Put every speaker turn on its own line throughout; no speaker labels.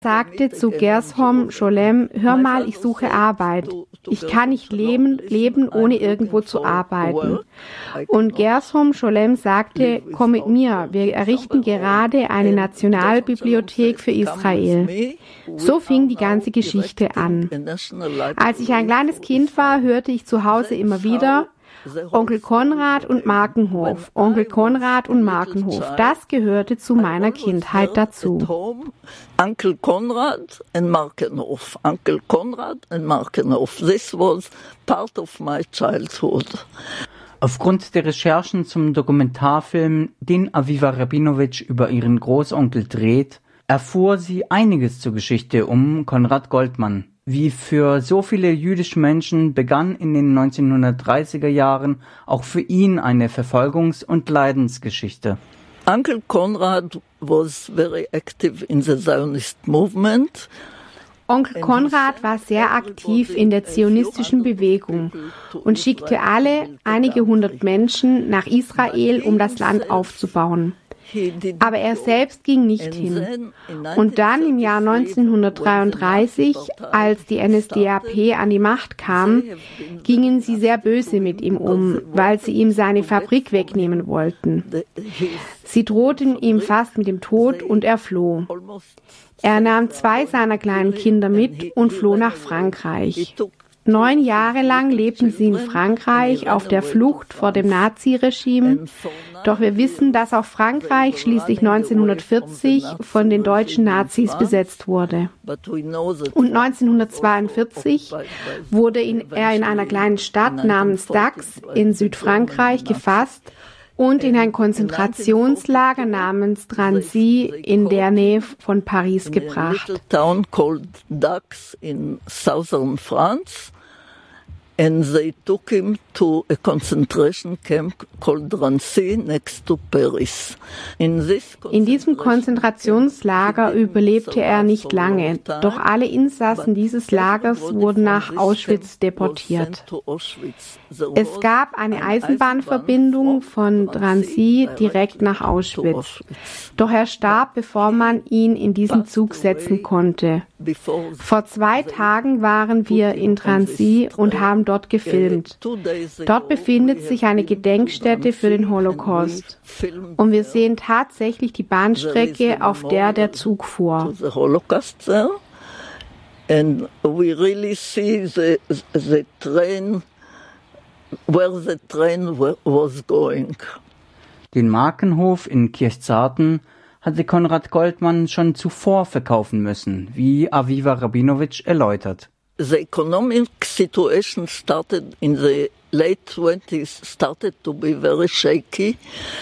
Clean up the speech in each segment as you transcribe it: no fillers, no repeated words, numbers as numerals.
sagte zu Gershom Scholem: Hör mal, ich suche Arbeit. Ich kann nicht leben, ohne irgendwo zu arbeiten. Und Gershom Scholem sagte: Komm mit mir, wir errichten gerade eine Nationalbibliothek für Israel. So fing die ganze Geschichte an. Als ich ein kleines Kind war, hörte ich zu Hause immer wieder: Onkel Konrad und Markenhof, Onkel Konrad und Markenhof. Das gehörte zu meiner Kindheit dazu.
Uncle Conrad and Markenhof. Uncle Conrad and Markenhof. This was part of my childhood.
Aufgrund der Recherchen zum Dokumentarfilm, den Aviva Rabinowitsch über ihren Großonkel dreht, erfuhr sie einiges zur Geschichte um Konrad Goldman. Wie für so viele jüdische Menschen begann in den 1930er Jahren auch für ihn eine Verfolgungs- und Leidensgeschichte.
Uncle Conrad was very active in the Zionist movement.
Onkel Konrad war sehr aktiv in der zionistischen Bewegung und schickte einige hundert Menschen nach Israel, um das Land aufzubauen. Aber er selbst ging nicht hin. Und dann im Jahr 1933, als die NSDAP an die Macht kam, gingen sie sehr böse mit ihm um, weil sie ihm seine Fabrik wegnehmen wollten. Sie drohten ihm fast mit dem Tod und er floh. Er nahm 2 seiner kleinen Kinder mit und floh nach Frankreich. 9 Jahre lang lebten sie in Frankreich auf der Flucht vor dem Naziregime. Doch wir wissen, dass auch Frankreich schließlich 1940 von den deutschen Nazis besetzt wurde. Und 1942 wurde er in einer kleinen Stadt namens Dax in Südfrankreich gefasst und in ein Konzentrationslager namens Drancy in der Nähe von Paris gebracht.
A town called Dax in southern France. And they took him to a concentration camp called Drancy next to Paris. In
diesem Konzentrationslager überlebte er nicht lange, doch alle Insassen dieses Lagers wurden nach Auschwitz deportiert. Es gab eine Eisenbahnverbindung von Drancy direkt nach Auschwitz. Doch er starb, bevor man ihn in diesen Zug setzen konnte. Vor 2 Tagen waren wir in Drancy und haben dort gefilmt. Dort befindet sich eine Gedenkstätte für den Holocaust. Und wir sehen tatsächlich die Bahnstrecke, auf der der Zug fuhr.
And we really see the train, where the train was going.
Den Markenhof in Kirchzarten hatte Konrad Goldman schon zuvor verkaufen müssen, wie Aviva Rabinowitsch erläutert.
The economic situation started in the late 20s, started to be very shaky.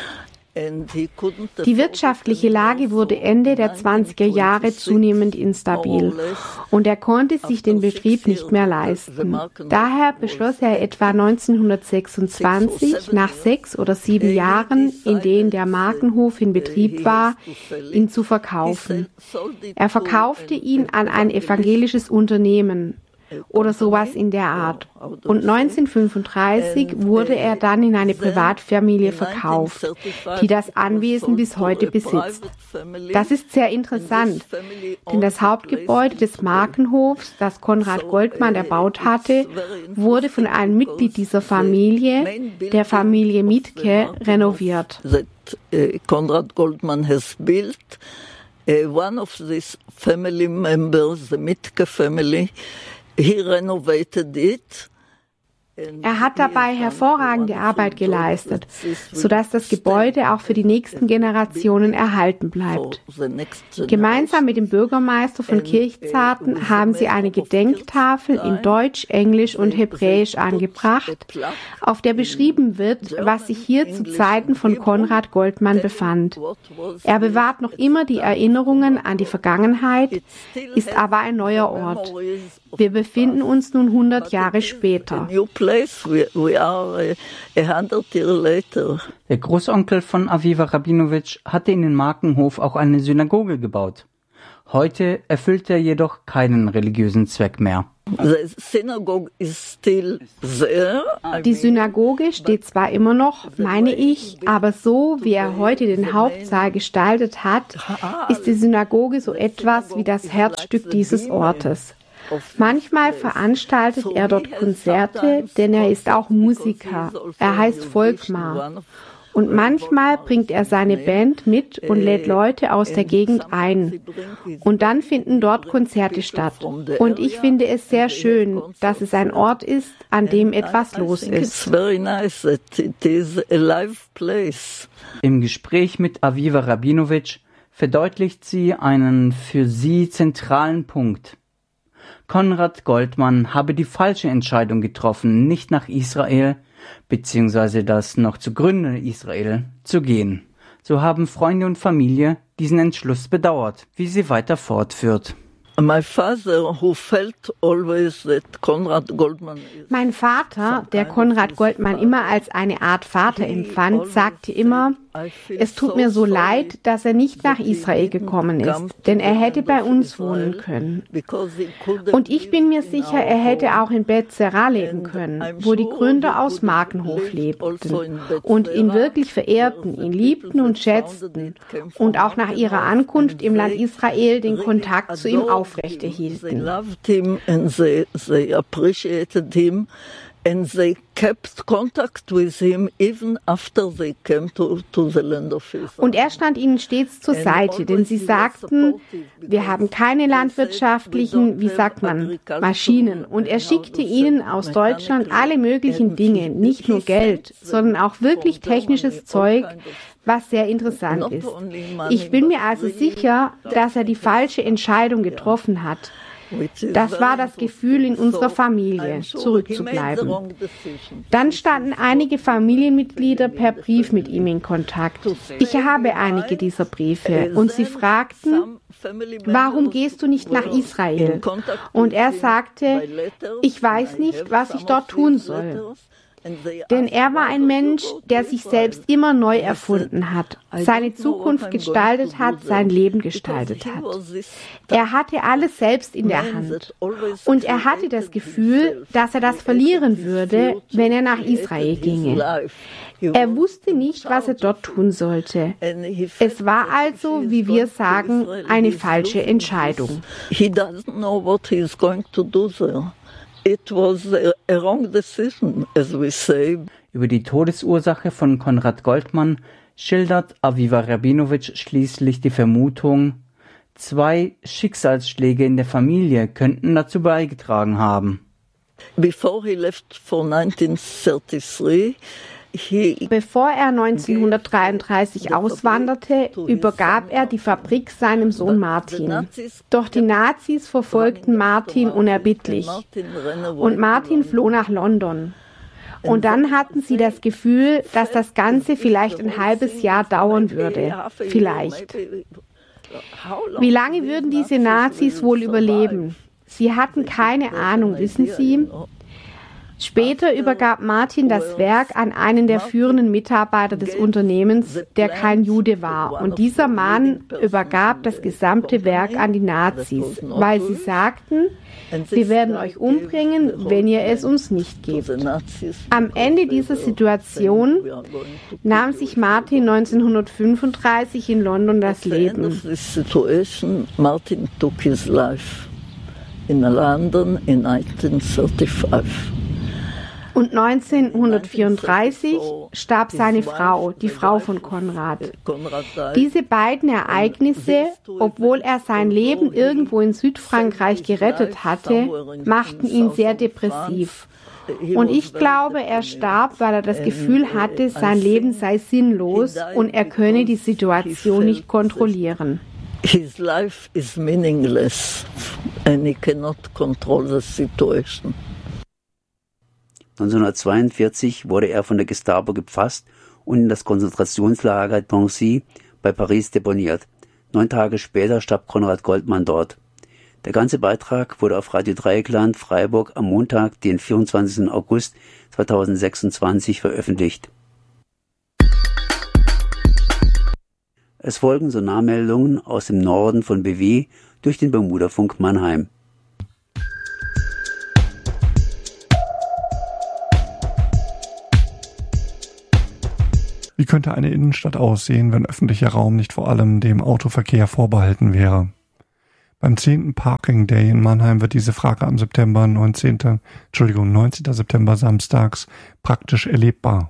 Die wirtschaftliche Lage wurde Ende der 20er Jahre zunehmend instabil und er konnte sich den Betrieb nicht mehr leisten. Daher beschloss er etwa 1926, nach 6 oder 7 Jahren, in denen der Markenhof in Betrieb war, ihn zu verkaufen. Er verkaufte ihn an ein evangelisches Unternehmen oder sowas in der Art. Und 1935 wurde er dann in eine Privatfamilie verkauft, die das Anwesen bis heute besitzt. Das ist sehr interessant, denn das Hauptgebäude des Markenhofs, das Konrad Goldman erbaut hatte, wurde von einem Mitglied dieser Familie, der Familie Mietke, renoviert.
Konrad Goldman has built. One of these family members, the Mietke family, he renovated it.
Er hat dabei hervorragende Arbeit geleistet, sodass das Gebäude auch für die nächsten Generationen erhalten bleibt. Gemeinsam mit dem Bürgermeister von Kirchzarten haben sie eine Gedenktafel in Deutsch, Englisch und Hebräisch angebracht, auf der beschrieben wird, was sich hier zu Zeiten von Konrad Goldman befand. Er bewahrt noch immer die Erinnerungen an die Vergangenheit, ist aber ein neuer Ort. Wir befinden uns nun 100 Jahre später.
Der Großonkel von Aviva Rabinowitsch hatte in den Markenhof auch eine Synagoge gebaut. Heute erfüllt er jedoch keinen religiösen Zweck mehr.
The synagogue is still there.
Die Synagoge steht zwar immer noch, meine ich, aber so wie er heute den Hauptsaal gestaltet hat, ist die Synagoge so etwas wie das Herzstück dieses Ortes. Manchmal veranstaltet er dort Konzerte, denn er ist auch Musiker. Er heißt Volkmar. Und manchmal bringt er seine Band mit und lädt Leute aus der Gegend ein. Und dann finden dort Konzerte statt. Und ich finde es sehr schön, dass es ein Ort ist, an dem etwas los ist.
Im Gespräch mit Aviva Rabinowitsch verdeutlicht sie einen für sie zentralen Punkt. Konrad Goldman habe die falsche Entscheidung getroffen, nicht nach Israel, beziehungsweise das noch zu gründende Israel, zu gehen. So haben Freunde und Familie diesen Entschluss bedauert, wie sie weiter fortführt.
Mein Vater,
der Konrad Goldman immer als eine Art Vater empfand, sagte immer, es tut mir so leid, dass er nicht nach Israel gekommen ist, denn er hätte bei uns wohnen können. Und ich bin mir sicher, er hätte auch in Bet Zera leben können, wo die Gründer aus Markenhof lebten und ihn wirklich verehrten, ihn liebten und schätzten und auch nach ihrer Ankunft im Land Israel den Kontakt zu ihm aufrechterhielten.
And they kept contact with him even after they came to the land of Israel.
Und er stand ihnen stets zur Seite, denn sie sagten, wir haben keine landwirtschaftlichen, Maschinen. Und er schickte ihnen aus Deutschland alle möglichen Dinge, nicht nur Geld, sondern auch wirklich technisches Zeug, was sehr interessant ist. Ich bin mir also sicher, dass er die falsche Entscheidung getroffen hat. Das war das Gefühl in unserer Familie, zurückzubleiben. Dann standen einige Familienmitglieder per Brief mit ihm in Kontakt. Ich habe einige dieser Briefe und sie fragten, warum gehst du nicht nach Israel? Und er sagte, ich weiß nicht, was ich dort tun soll. Denn er war ein Mensch, der sich selbst immer neu erfunden hat, seine Zukunft gestaltet hat, sein Leben gestaltet hat. Er hatte alles selbst in der Hand. Und er hatte das Gefühl, dass er das verlieren würde, wenn er nach Israel ginge. Er wusste nicht, was er dort tun sollte. Es war also, wie wir sagen, eine falsche Entscheidung.
He doesn't know what he is going to do there. It was a wrong decision, as we say.
Über die Todesursache von Konrad Goldman schildert Aviva Rabinowitsch schließlich die Vermutung, 2 Schicksalsschläge in der Familie könnten dazu beigetragen haben.
Before he left for 1933,
Bevor er 1933 auswanderte, übergab er die Fabrik seinem Sohn Martin. Doch die Nazis verfolgten Martin unerbittlich. Und Martin floh nach London. Und dann hatten sie das Gefühl, dass das Ganze vielleicht ein halbes Jahr dauern würde. Vielleicht. Wie lange würden diese Nazis wohl überleben? Sie hatten keine Ahnung, wissen Sie? Später übergab Martin das Werk an einen der führenden Mitarbeiter des Unternehmens, der kein Jude war. Und dieser Mann übergab das gesamte Werk an die Nazis, weil sie sagten, wir werden euch umbringen, wenn ihr es uns nicht gebt. Am Ende dieser Situation nahm sich Martin 1935 in London das Leben.
Martin took his life in London in 1935.
Und 1934 starb seine Frau, die Frau von Konrad. Diese beiden Ereignisse, obwohl er sein Leben irgendwo in Südfrankreich gerettet hatte, machten ihn sehr depressiv. Und ich glaube, er starb, weil er das Gefühl hatte, sein Leben sei sinnlos und er könne die Situation nicht kontrollieren.
His life is meaningless and he cannot control the situation.
1942 wurde er von der Gestapo gefasst und in das Konzentrationslager Nancy bei Paris deponiert. 9 Tage später starb Konrad Goldman dort. Der ganze Beitrag wurde auf Radio Dreieckland Freiburg am Montag, den 24. August 2026 veröffentlicht. Es folgen Sonarmeldungen aus dem Norden von BW durch den Bermudafunk Mannheim.
könnte eine Innenstadt aussehen, wenn öffentlicher Raum nicht vor allem dem Autoverkehr vorbehalten wäre? Beim 10. Parking Day in Mannheim wird diese Frage am 19. September samstags praktisch erlebbar.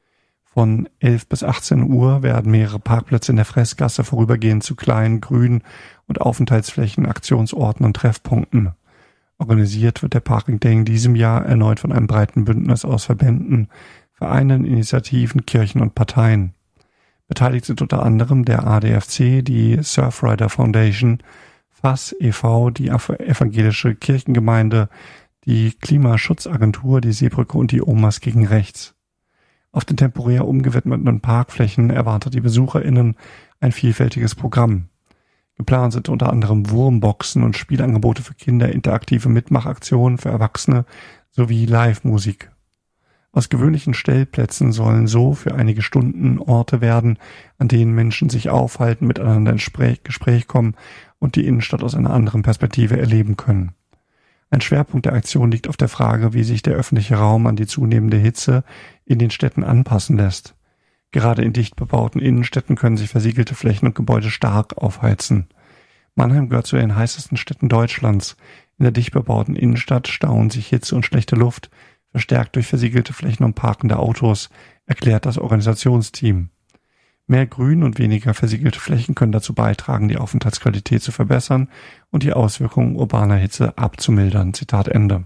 Von 11 bis 18 Uhr werden mehrere Parkplätze in der Fressgasse vorübergehend zu kleinen Grün- und Aufenthaltsflächen, Aktionsorten und Treffpunkten. Organisiert wird der Parking Day in diesem Jahr erneut von einem breiten Bündnis aus Verbänden, Vereinen, Initiativen, Kirchen und Parteien. Beteiligt sind unter anderem der ADFC, die Surfrider Foundation, FAS e.V., die evangelische Kirchengemeinde, die Klimaschutzagentur, die Seebrücke und die Omas gegen Rechts. Auf den temporär umgewidmeten Parkflächen erwartet die BesucherInnen ein vielfältiges Programm. Geplant sind unter anderem Wurmboxen und Spielangebote für Kinder, interaktive Mitmachaktionen für Erwachsene sowie Live-Musik. Aus gewöhnlichen Stellplätzen sollen so für einige Stunden Orte werden, an denen Menschen sich aufhalten, miteinander ins Gespräch kommen und die Innenstadt aus einer anderen Perspektive erleben können. Ein Schwerpunkt der Aktion liegt auf der Frage, wie sich der öffentliche Raum an die zunehmende Hitze in den Städten anpassen lässt. Gerade in dicht bebauten Innenstädten können sich versiegelte Flächen und Gebäude stark aufheizen. Mannheim gehört zu den heißesten Städten Deutschlands. In der dicht bebauten Innenstadt stauen sich Hitze und schlechte Luft, verstärkt durch versiegelte Flächen und parkende Autos, erklärt das Organisationsteam. Mehr Grün und weniger versiegelte Flächen können dazu beitragen, die Aufenthaltsqualität zu verbessern und die Auswirkungen urbaner Hitze abzumildern. Zitat Ende.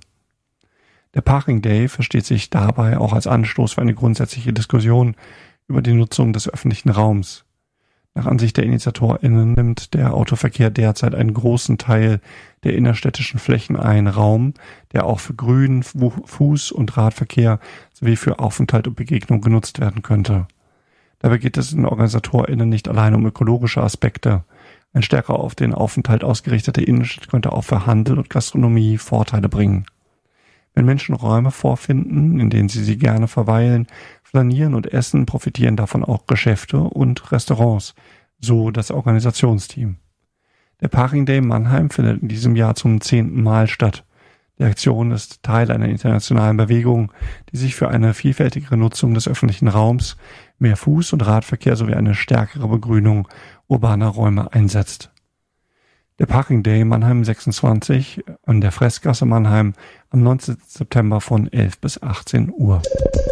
Der Parking Day versteht sich dabei auch als Anstoß für eine grundsätzliche Diskussion über die Nutzung des öffentlichen Raums. Nach Ansicht der InitiatorInnen nimmt der Autoverkehr derzeit einen großen Teil der innerstädtischen Flächen ein, Raum, der auch für Grün-, Fuß- und Radverkehr sowie für Aufenthalt und Begegnung genutzt werden könnte. Dabei geht es den OrganisatorInnen nicht allein um ökologische Aspekte. Ein stärker auf den Aufenthalt ausgerichtete Innenstadt könnte auch für Handel und Gastronomie Vorteile bringen. Wenn Menschen Räume vorfinden, in denen sie gerne verweilen, flanieren und essen, profitieren davon auch Geschäfte und Restaurants, so das Organisationsteam. Der Parking Day Mannheim findet in diesem Jahr zum 10. Mal statt. Die Aktion ist Teil einer internationalen Bewegung, die sich für eine vielfältigere Nutzung des öffentlichen Raums, mehr Fuß- und Radverkehr sowie eine stärkere Begrünung urbaner Räume einsetzt. Der Parking Day Mannheim 26 an der Fressgasse Mannheim am 19. September von 11 bis 18 Uhr.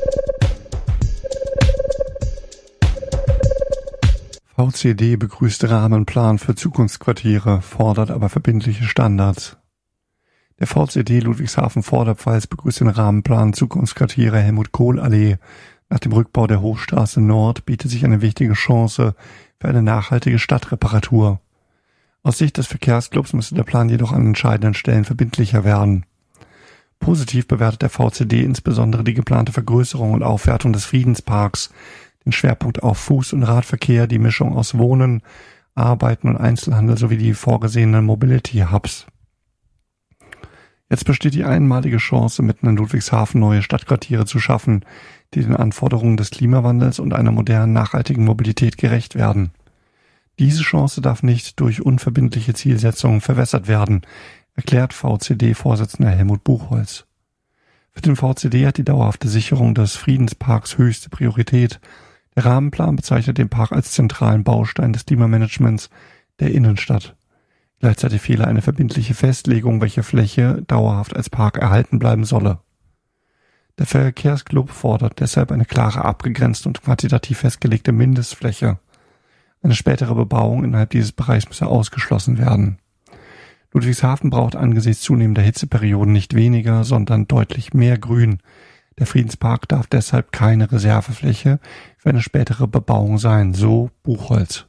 VCD begrüßt Rahmenplan für Zukunftsquartiere, fordert aber verbindliche Standards. Der VCD Ludwigshafen-Vorderpfalz begrüßt den Rahmenplan Zukunftsquartiere Helmut-Kohl-Allee. Nach dem Rückbau der Hochstraße Nord bietet sich eine wichtige Chance für eine nachhaltige Stadtreparatur. Aus Sicht des Verkehrsclubs müsste der Plan jedoch an entscheidenden Stellen verbindlicher werden. Positiv bewertet der VCD insbesondere die geplante Vergrößerung und Aufwertung des Friedensparks, den Schwerpunkt auf Fuß- und Radverkehr, die Mischung aus Wohnen, Arbeiten und Einzelhandel sowie die vorgesehenen Mobility-Hubs. Jetzt besteht die einmalige Chance, mitten in Ludwigshafen neue Stadtquartiere zu schaffen, die den Anforderungen des Klimawandels und einer modernen, nachhaltigen Mobilität gerecht werden. Diese Chance darf nicht durch unverbindliche Zielsetzungen verwässert werden, erklärt VCD-Vorsitzender Helmut Buchholz. Für den VCD hat die dauerhafte Sicherung des Friedensparks höchste Priorität. Der Rahmenplan bezeichnet den Park als zentralen Baustein des Klimamanagements der Innenstadt. Gleichzeitig fehle eine verbindliche Festlegung, welche Fläche dauerhaft als Park erhalten bleiben solle. Der Verkehrsclub fordert deshalb eine klare, abgegrenzte und quantitativ festgelegte Mindestfläche. Eine spätere Bebauung innerhalb dieses Bereichs müsse ausgeschlossen werden. Ludwigshafen braucht angesichts zunehmender Hitzeperioden nicht weniger, sondern deutlich mehr Grün. Der Friedenspark darf deshalb keine Reservefläche für eine spätere Bebauung sein, so Buchholz.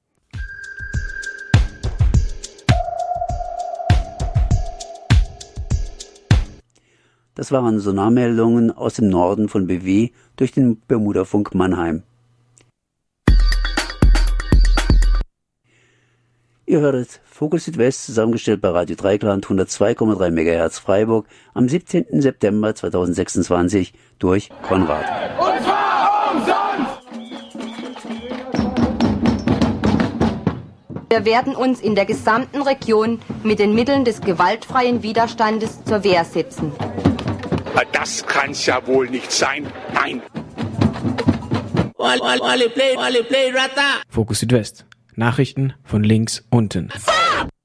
Das waren Sonarmeldungen aus dem Norden von BW durch den Bermudafunk Mannheim. Ihr hörtet Fokus Südwest, zusammengestellt bei Radio Dreikland 102,3 MHz Freiburg am 17. September 2026 durch Konrad.
Und zwar umsonst!
Wir werden uns in der gesamten Region mit den Mitteln des gewaltfreien Widerstandes zur Wehr setzen.
Das kann's ja wohl nicht sein. Nein!
Fokus Südwest. Nachrichten von links unten.